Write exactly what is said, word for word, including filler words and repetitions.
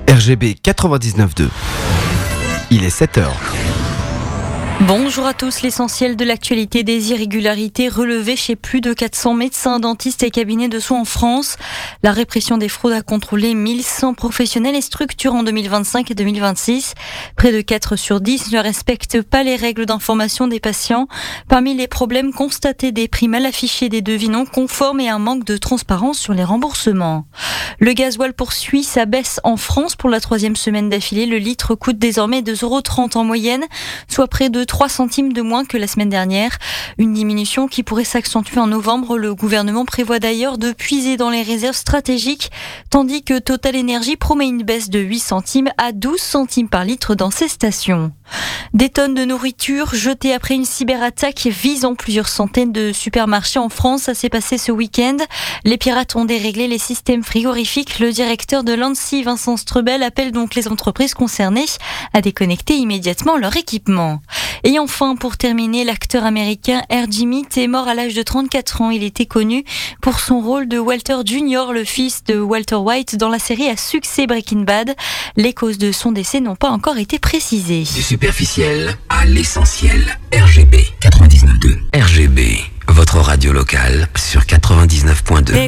R G B quatre-vingt-dix-neuf point deux. Il est sept heures. Bonjour à tous, l'essentiel de l'actualité: des irrégularités relevées chez plus de quatre cents médecins, dentistes et cabinets de soins en France. La répression des fraudes a contrôlé mille cent professionnels et structures en deux mille vingt-cinq et deux mille vingt-six. Près de quatre sur dix ne respectent pas les règles d'information des patients. Parmi les problèmes constatés, des prix mal affichés, des devis non conformes et un manque de transparence sur les remboursements. Le gasoil poursuit sa baisse en France pour la troisième semaine d'affilée. Le litre coûte désormais deux euros trente en moyenne, soit près de trois centimes de moins que la semaine dernière. Une diminution qui pourrait s'accentuer en novembre. Le gouvernement prévoit d'ailleurs de puiser dans les réserves stratégiques, tandis que Total Energy promet une baisse de huit centimes à douze centimes par litre dans ses stations. Des tonnes de nourriture jetées après une cyberattaque visant plusieurs centaines de supermarchés en France. Ça s'est passé ce week-end. Les pirates ont déréglé les systèmes frigorifiques. Le directeur de l'Anssi, Vincent Strebel, appelle donc les entreprises concernées à déconnecter immédiatement leur équipement. Et enfin, pour terminer, l'acteur américain R. Emmett est mort à l'âge de trente-quatre ans. Il était connu pour son rôle de Walter Junior, le fils de Walter White, dans la série à succès Breaking Bad. Les causes de son décès n'ont pas encore été précisées. Du superficiel à l'essentiel. R G B quatre-vingt-dix-neuf point deux. R G B, votre radio locale sur quatre-vingt-dix-neuf point deux.